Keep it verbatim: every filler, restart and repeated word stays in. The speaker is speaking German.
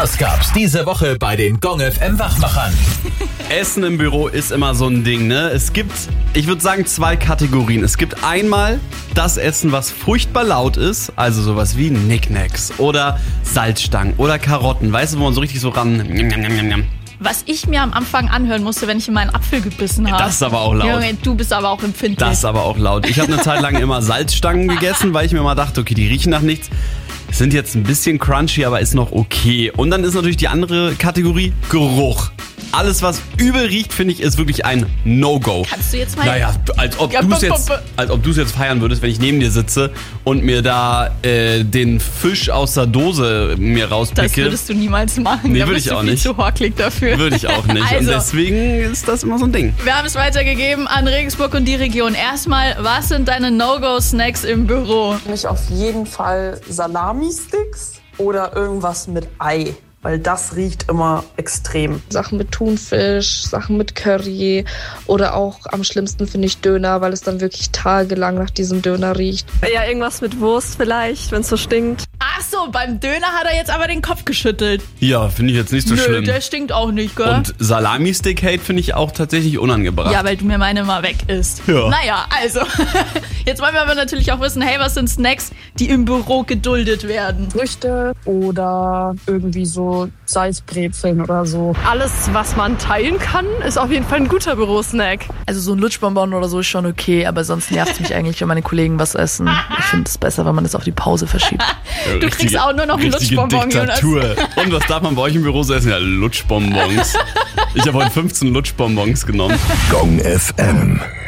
Was gab's diese Woche bei den Gong F M Wachmachern? Essen im Büro ist immer so ein Ding, ne? Es gibt, ich würde sagen, zwei Kategorien. Es gibt einmal das Essen, was furchtbar laut ist, also sowas wie Knickknacks oder Salzstangen oder Karotten, weißt du, wo man so richtig so ran... Was ich mir am Anfang anhören musste, wenn ich in meinen Apfel gebissen habe. Das ist aber auch laut. Junge, du bist aber auch empfindlich. Das ist aber auch laut. Ich habe eine Zeit lang immer Salzstangen gegessen, weil ich mir mal dachte, okay, die riechen nach nichts. Sind jetzt ein bisschen crunchy, aber ist noch okay. Und dann ist natürlich die andere Kategorie Geruch. Alles, was übel riecht, finde ich, ist wirklich ein No-Go. Kannst du jetzt mal... Naja, als ob du es jetzt, als ob du es jetzt feiern würdest, wenn ich neben dir sitze und mir da äh, den Fisch aus der Dose mir rauspicke. Das würdest du niemals machen. Nee, da würde bist ich du auch viel nicht. zu horklig dafür. Würde ich auch nicht. Also, und deswegen ist das immer so ein Ding. Wir haben es weitergegeben an Regensburg und die Region. Erstmal, was sind deine No-Go-Snacks im Büro? Mich auf jeden Fall Salami-Sticks oder irgendwas mit Ei, weil das riecht immer extrem. Sachen mit Thunfisch, Sachen mit Curry oder auch am schlimmsten finde ich Döner, weil es dann wirklich tagelang nach diesem Döner riecht. Ja, irgendwas mit Wurst vielleicht, wenn es so stinkt. Ach so, beim Döner hat er jetzt aber den Kopf geschüttelt. Ja, finde ich jetzt nicht so Nö, schlimm. der stinkt auch nicht, gell? Und Salami-Stick-Hate finde ich auch tatsächlich unangebracht. Ja, weil du mir meine mal weg isst. Ja. Naja, also, jetzt wollen wir aber natürlich auch wissen, hey, was sind Snacks, die im Büro geduldet werden? Früchte oder irgendwie so Salzbrezeln oder so. Alles, was man teilen kann, ist auf jeden Fall ein guter Bürosnack. Also so ein Lutschbonbon oder so ist schon okay, aber sonst nervt es mich eigentlich, wenn meine Kollegen was essen. Ich finde es besser, wenn man das auf die Pause verschiebt. Ja, Du kriegst auch nur noch einen richtige Lutschbonbon, Jonas. Diktatur. Und was darf man bei euch im Büro so essen? Ja, Lutschbonbons. Ich habe heute fünfzehn Lutschbonbons genommen. Gong F M.